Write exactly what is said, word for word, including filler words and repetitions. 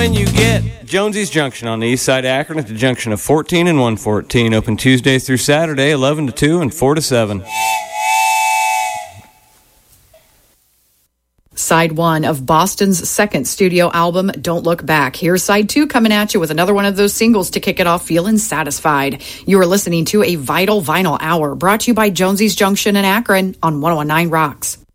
than you get. Jonesy's Junction on the east side of Akron at the junction of fourteen and one fourteen. Open Tuesday through Saturday, eleven to two and four to seven. Side one of Boston's second studio album, Don't Look Back. Here's side two coming at you with another one of those singles to kick it off, Feeling Satisfied. You are listening to a Vital Vinyl Hour brought to you by Jonesy's Junction in Akron on one oh one nine Rocks.